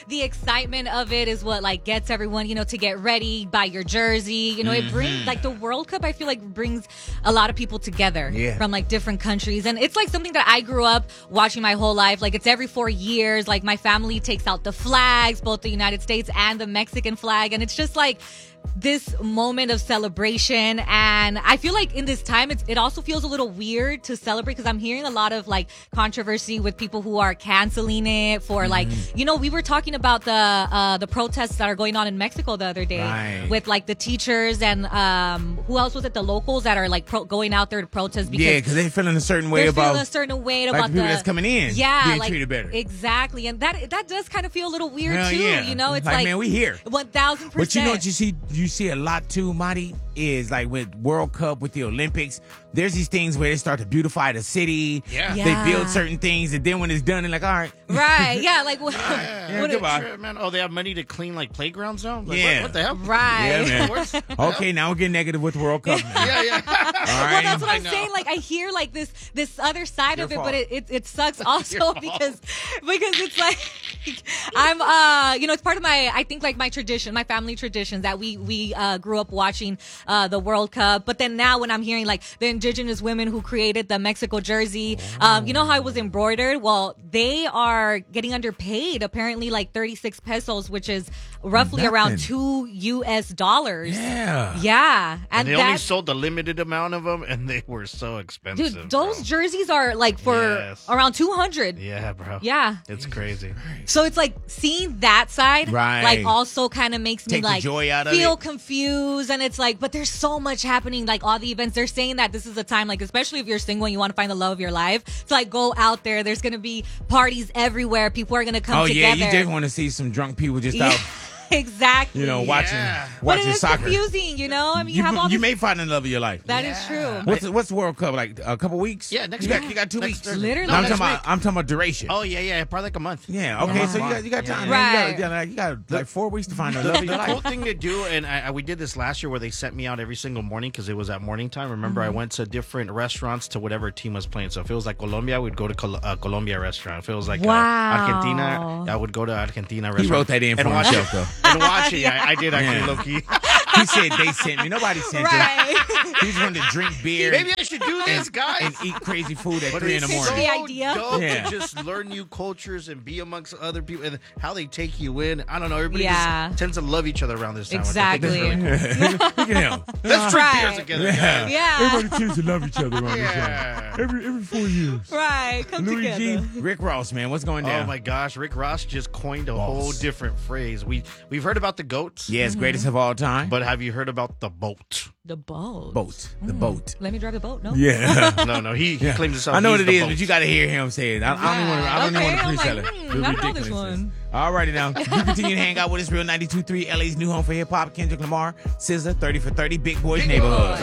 the excitement of it is what like gets everyone, to get ready, buy your jersey. It brings like the World Cup, I feel like brings a lot of people together from like different countries. And it's like something that I grew up watching my whole life. Like it's every 4 years. Like my family takes out the flags, both the United States and the Mexican flag. And it's just like this moment of celebration. And I feel like in this time, it also feels a little weird to celebrate because I'm hearing a lot of like controversy with people who are canceling it for like, we were talking about the protests that are going on in Mexico the other day with like the teachers and who else was it? The locals that are like going out there to protest because they're feeling a certain way about the people that's coming in being treated better. Exactly. And that does kind of feel a little weird too. It's like man, we here 1000%. But you know what you see a lot too, Marty, is like with World Cup, with the Olympics, there's these things where they start to beautify the city. Yeah. They build certain things, and then when it's done, they're like, all right. Right. Yeah. Like, goodbye. Man, they have money to clean like playgrounds now? Like, what the hell? Right. Yeah, man. Okay, now we're getting negative with World Cup. Yeah. All right. Well, that's what I'm saying. Like, I hear like this other side of it, but it sucks also because it's like I'm it's part of I think like my tradition, my family tradition that we grew up watching the World Cup. But then now when I'm hearing like the indigenous women who created the Mexico jersey, you know how it was embroidered? Well, they are getting underpaid, apparently like 36 pesos, which is roughly around $2 US. Yeah. Yeah. And they only sold a limited amount of them, and they were so expensive. Dude, those jerseys are like for around 200. Yeah, bro. Yeah. It's crazy. So it's like seeing that side, like also kind of makes me like joy out of feel it. confused. And it's like, but there's so much happening, like all the events. They're saying that this is a time, like especially if you're single and you want to find the love of your life, to like go out there. There's going to be parties everywhere. People are going to come together. Oh yeah, you did want to see some drunk people just out. Exactly. Watching but it is soccer. Confusing, I mean, you have all you may find the love of your life. That is true. What's the World Cup like? A couple weeks? Yeah, next week. You got 2 weeks. Literally. No, I'm talking about duration. Oh yeah, probably like a month. Yeah. Okay, so you got time. Right. You got like 4 weeks to find the love of your life. The cool thing to do, and we did this last year where they sent me out every single morning because it was at morning time. Remember, I went to different restaurants to whatever team was playing. So if it was like Colombia, we'd go to Colombia restaurant. If it was like Argentina, I would go to Argentina restaurant. He wrote that in for himself though. And watch it. I did actually, low-key. He said they sent me. Nobody sent him. He just wanted to drink beer. Maybe I should do this, guys. And eat crazy food at 3 in the morning. The idea. Dope to just learn new cultures and be amongst other people and how they take you in. I don't know. Everybody just tends to love each other around this time. Exactly. Let's drink beers together. Yeah. Everybody tends to love each other around this time. Every 4 years. Right. Come Louis together. G. Rick Ross, man. What's going down? Oh, my gosh. Rick Ross just coined a whole different phrase. We've heard about the goats. Yes, greatest of all time. But have you heard about the boat? The boat. The boat. Let me drive the boat? No. Yeah. No. He claims himself. I know what it is, boat. but you got to hear him say it. I don't even want to pre-sell it. I don't know this one. All righty now. You continue to hang out with us. Real 92.3, LA's new home for hip hop. Kendrick Lamar, SZA, 30 for 30, Big Boys Neighborhood.